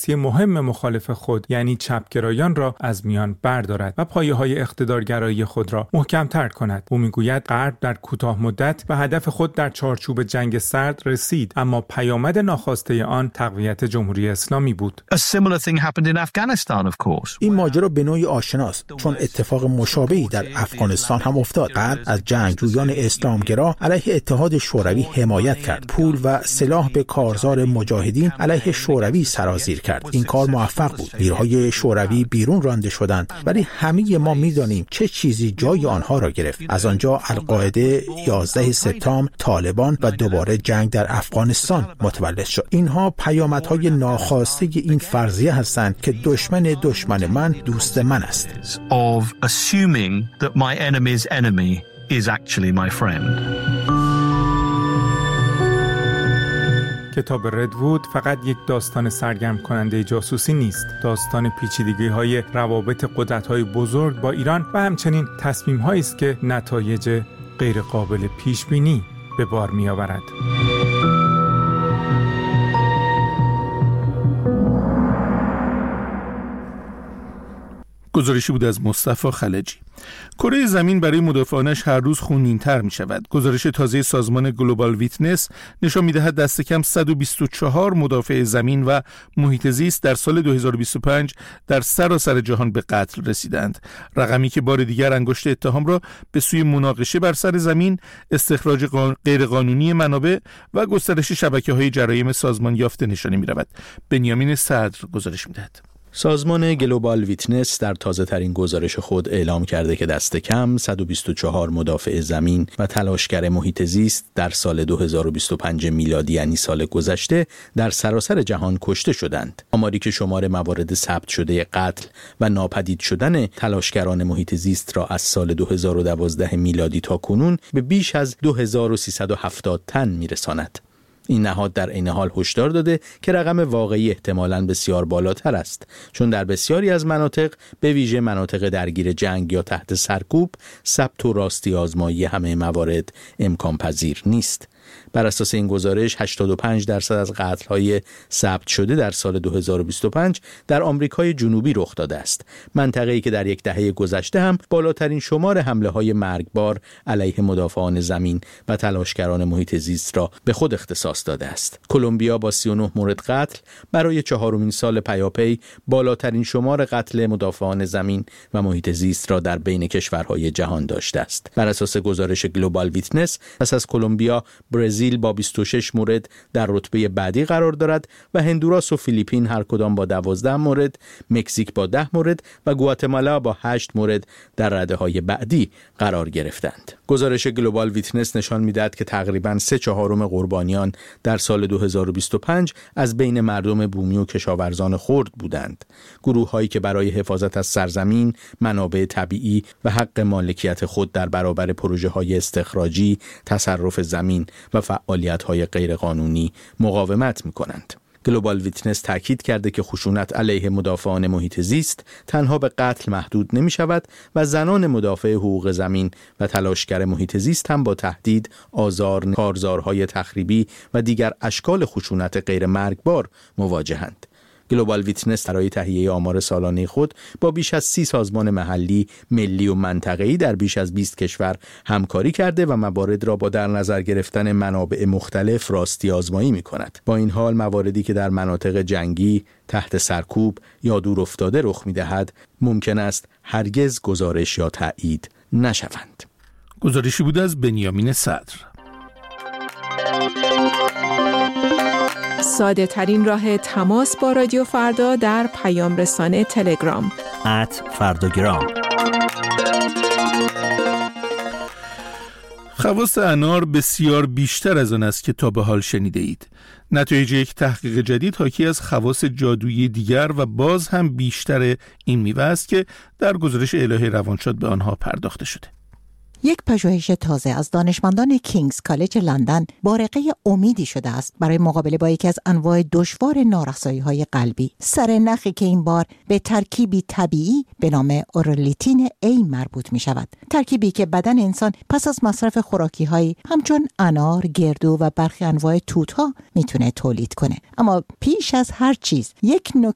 سیاسی مهم مخالف خود یعنی چپگرایان را از میان بردارد و پایه‌های اقتدارگرایی خود را محکم‌تر کند. او میگوید غرب در کوتاه مدت به هدف خود در چارچوب جنگ سرد رسید، اما پیامد ناخواسته آن تقویت جمهوری اسلامی بود. این ماجرا به نوعی آشناست، چون اتفاق مشابهی در افغانستان هم افتاد. غرب از جنگجویان اسلامگرا علیه اتحاد شوروی حمایت کرد، پول و سلاح به کارزار مجاهدین علیه شوروی سرازیر کرد. این کار موفق بود. نیروهای شوروی بیرون رانده شدند، ولی همه ما می‌دانیم چه چیزی جای آنها را گرفت. از آنجا القاعده، 11 سپتامبر، طالبان و دوباره جنگ در افغانستان متولد شد. اینها پیامدهای ناخواسته این فرضیه هستند که دشمن من دوست من است. Of assuming that my enemy's enemy is actually my friend. کتاب ردوود فقط یک داستان سرگرم کننده جاسوسی نیست. داستان پیچیدگی‌های روابط قدرت‌های بزرگ با ایران و همچنین تصمیم‌هایی است که نتایج غیر قابل پیش‌بینی به بار می‌آورد. گزارشی بود از مصطفی خلجی. کره زمین برای مدافعانش هر روز خونین‌تر می‌شود. گزارش تازه سازمان گلوبال ویتنس نشان می‌دهد دست کم 124 مدافع زمین و محیط زیست در سال 2025 در سراسر جهان به قتل رسیدند. رقمی که بار دیگر انگشت اتهام را به سوی مناقشه بر سر زمین، استخراج غیرقانونی منابع و گسترش شبکه‌های جرایم سازمان یافته نشانه می‌رود. بنیامین صدر گزارش می‌دهد. سازمان گلوبال ویتنس در تازه‌ترین گزارش خود اعلام کرده که دست کم 124 مدافع زمین و تلاشگر محیط زیست در سال 2025 میلادی یعنی سال گذشته در سراسر جهان کشته شدند. آماری که شمار موارد ثبت شده قتل و ناپدید شدن تلاشگران محیط زیست را از سال 2012 میلادی تا کنون به بیش از 2370 تن میرساند. این نهاد در عین حال هشدار داده که رقم واقعی احتمالاً بسیار بالاتر است، چون در بسیاری از مناطق، به ویژه مناطق درگیر جنگ یا تحت سرکوب، ثبت و راستی آزمایی همه موارد امکان پذیر نیست. بر اساس این گزارش 85% از قتل‌های ثبت شده در سال 2025 در آمریکای جنوبی رخ داده است، منطقه‌ای که در یک دهه گذشته هم بالاترین شمار حمله‌های مرگبار علیه مدافعان زمین و تلاشگران محیط زیست را به خود اختصاص داده است. کلمبیا با 39 مورد قتل برای چهارمین سال پیاپی بالاترین شمار قتل مدافعان زمین و محیط زیست را در بین کشورهای جهان داشته است. بر اساس گزارش گلوبال ویتنس، پس از کلمبیا، برزیل با 26 مورد در رتبه بعدی قرار دارد و هندوراس و فیلیپین هر کدام با 12 مورد، مکزیک با 10 مورد و گواتمالا با 8 مورد در رده‌های بعدی قرار گرفتند. گزارش گلوبال ویتنس نشان می‌دهد که تقریباً 3/4 قربانیان در سال 2025 از بین مردم بومی و کشاورزان خرد بودند. گروه‌هایی که برای حفاظت از سرزمین، منابع طبیعی و حق مالکیت خود در برابر پروژه‌های استخراجی، تصرف زمین و فعالیت‌های غیرقانونی مقاومت می‌کنند. گلوبال ویتنس تاکید کرده که خشونت علیه مدافعان محیط زیست تنها به قتل محدود نمی‌شود و زنان مدافع حقوق زمین و تلاشگر محیط زیست هم با تهدید، آزار، کارزارهای تخریبی و دیگر اشکال خشونت غیر مرگبار مواجهند. گلوبال ویتنس برای تهیه آمار سالانه خود با بیش از 30 سازمان محلی، ملی و منطقه‌ای در بیش از 20 کشور همکاری کرده و موارد را با در نظر گرفتن منابع مختلف راستی آزمایی می‌کند. با این حال مواردی که در مناطق جنگی، تحت سرکوب یا دور افتاده رخ می‌دهد، ممکن است هرگز گزارش یا تایید نشوند. گزارشی بود از بنیامین صدر. ساده ترین راه تماس با رادیو فردا در پیام رسانه تلگرام @فرداگرام. خواص انار بسیار بیشتر از آن است که تا به حال شنیده اید. نتایج یک تحقیق جدید حاکی از خواص جادویی دیگر و باز هم بیشتر این میوه است که در گزارش الهه روانشاد به آنها پرداخته شده. یک پژوهش تازه از دانشمندان کینگز کالج لندن بارقه امیدی شده است برای مقابله با یکی از انواع دشوار نارسایی‌های قلبی. سرنخی که این بار به ترکیبی طبیعی به نام اورلیتین A مربوط می شود. ترکیبی که بدن انسان پس از مصرف خوراکی‌هایی همچون انار، گردو و برخی انواع توت‌ها میتونه تولید کنه. اما پیش از هر چیز یک نکته